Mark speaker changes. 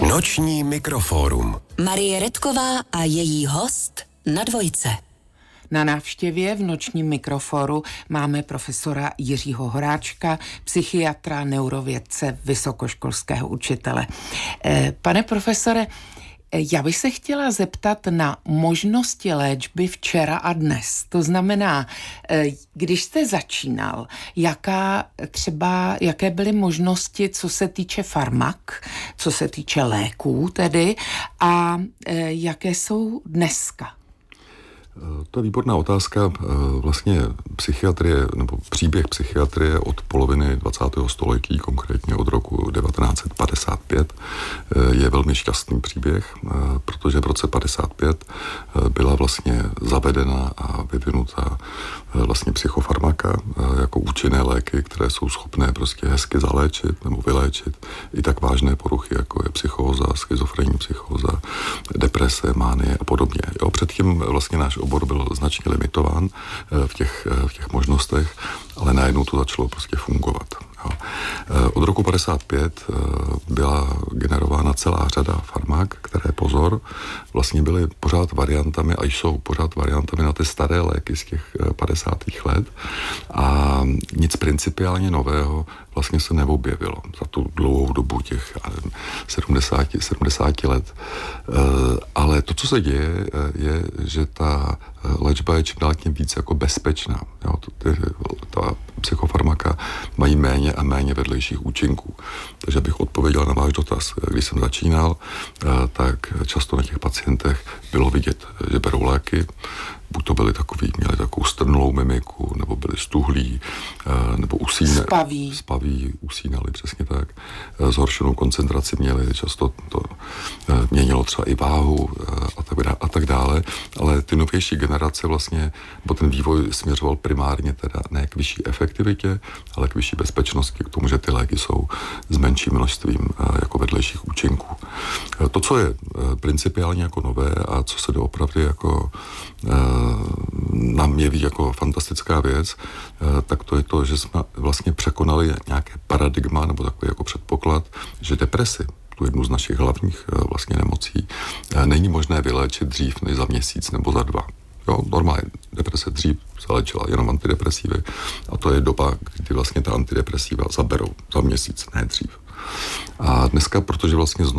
Speaker 1: Noční mikrofórum.
Speaker 2: Marie Redková a její host na Dvojce.
Speaker 3: Na návštěvě v nočním mikroforu máme profesora Jiřího Horáčka, psychiatra, neurovědce, vysokoškolského učitele. Pane profesore, já bych se chtěla zeptat na možnosti léčby včera a dnes. To znamená, když jste začínal, jaké byly možnosti, co se týče farmak, co se týče léků tedy, a jaké jsou dneska?
Speaker 4: To je výborná otázka. Vlastně psychiatrie, nebo příběh psychiatrie od poloviny 20. století, konkrétně od roku 1955, je velmi šťastný příběh, protože v roce 55 byla vlastně zavedena a vyvinuta vlastně psychofarmaka jako účinné léky, které jsou schopné prostě hezky zaléčit nebo vyléčit i tak vážné poruchy, jako je psychóza, schizofrenní psychóza, deprese, mánie a podobně. Jo, předtím vlastně náš obor byl značně limitován v těch možnostech, ale najednou to začalo prostě fungovat. Jo. Od roku 55 byla generována celá řada farmak, které, pozor, vlastně byly pořád variantami a jsou pořád variantami na ty staré léky z těch 50. let a nic principiálně nového vlastně se neobjevilo za tu dlouhou dobu těch 70 let. Ale to, co se děje, je, že ta léčba je čím dál tím víc jako bezpečná. Jo, ta psychofarmaka mají méně a méně vedlejších účinků. Takže bych odpověděl na váš dotaz. Když jsem začínal, tak často na těch pacientech bylo vidět, že berou léky, buď to byli měli takovou strnulou mimiku, nebo byli stuhlí, nebo spaví, usínali, přesně tak. Zhoršenou koncentraci měli, často to měnilo třeba i váhu a tak dále, ale ty novější generace vlastně, bo ten vývoj směřoval primárně teda ne k vyšší efektivitě, ale k vyšší bezpečnosti, k tomu, že ty léky jsou s menším množstvím jako vedlejších účinků. To, co je principiálně jako nové a co se doopravdy jako nám jeví jako fantastická věc, tak to je to, že jsme vlastně překonali nějaké paradigma nebo takový jako předpoklad, že depresi, tu jednu z našich hlavních vlastně nemocí, není možné vyléčit dřív než za měsíc nebo za 2. Jo, normálně deprese dřív se léčila jenom antidepresivy a to je doba, kdy vlastně ta antidepresiva zaberou za měsíc, ne dřív. A dneska, protože vlastně